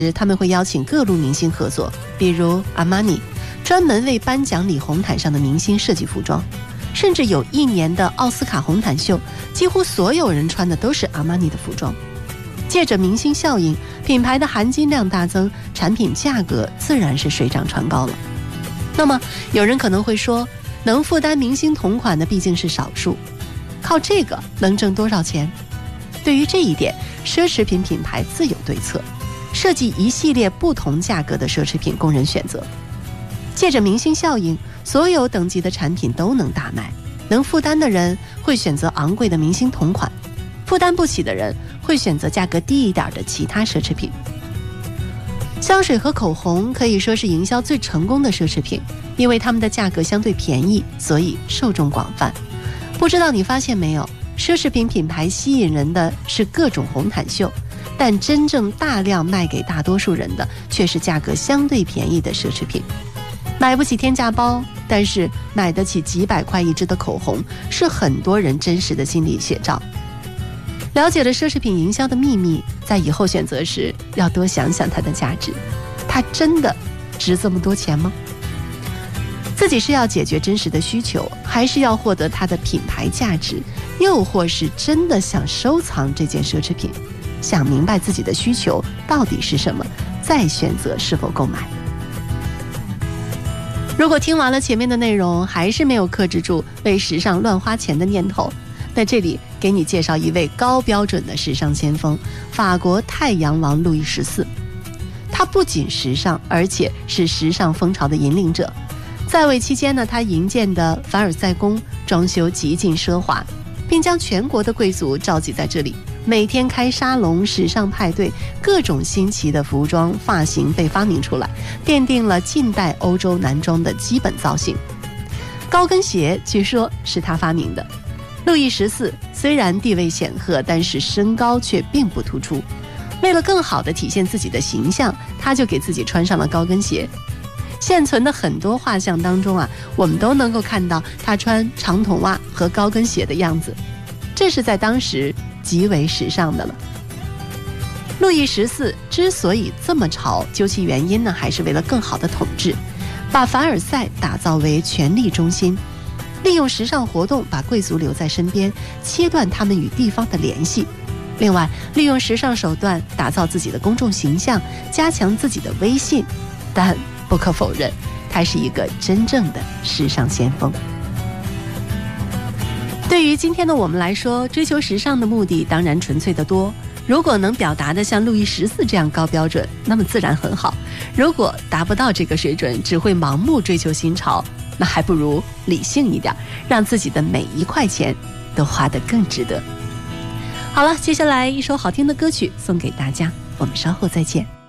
他们会邀请各路明星合作，比如阿玛尼专门为颁奖礼红毯上的明星设计服装，甚至有一年的奥斯卡红毯秀，几乎所有人穿的都是阿玛尼的服装。借着明星效应，品牌的含金量大增，产品价格自然是水涨船高了。那么有人可能会说，能负担明星同款的毕竟是少数，靠这个能挣多少钱？对于这一点，奢侈品品牌自有对策，设计一系列不同价格的奢侈品供人选择。借着明星效应，所有等级的产品都能大卖，能负担的人会选择昂贵的明星同款，负担不起的人会选择价格低一点的其他奢侈品。香水和口红可以说是营销最成功的奢侈品，因为它们的价格相对便宜，所以受众广泛。不知道你发现没有，奢侈品品牌吸引人的是各种红毯秀，但真正大量卖给大多数人的却是价格相对便宜的奢侈品。买不起天价包，但是买得起几百块一支的口红，是很多人真实的心理写照。了解了奢侈品营销的秘密，在以后选择时要多想想它的价值，它真的值这么多钱吗？自己是要解决真实的需求，还是要获得它的品牌价值，又或是真的想收藏这件奢侈品？想明白自己的需求到底是什么，再选择是否购买。如果听完了前面的内容，还是没有克制住为时尚乱花钱的念头，那这里给你介绍一位高标准的时尚先锋，法国太阳王路易14。他不仅时尚，而且是时尚风潮的引领者。在位期间呢，他营建的凡尔赛宫装修极尽奢华，并将全国的贵族召集在这里，每天开沙龙、时尚派对，各种新奇的服装发型被发明出来，奠定了近代欧洲男装的基本造型。高跟鞋据说是他发明的。路易14虽然地位显赫，但是身高却并不突出。为了更好地体现自己的形象，他就给自己穿上了高跟鞋。现存的很多画像当中啊，我们都能够看到他穿长筒袜和高跟鞋的样子，这是在当时极为时尚的了。路易14之所以这么潮，究其原因呢，还是为了更好的统治，把凡尔赛打造为权力中心，利用时尚活动把贵族留在身边，切断他们与地方的联系。另外，利用时尚手段打造自己的公众形象，加强自己的威信。但不可否认，他是一个真正的时尚先锋。对于今天的我们来说，追求时尚的目的当然纯粹得多。如果能表达的像路易14这样高标准，那么自然很好。如果达不到这个水准，只会盲目追求新潮，那还不如理性一点，让自己的每一块钱都花得更值得。好了，接下来一首好听的歌曲送给大家，我们稍后再见。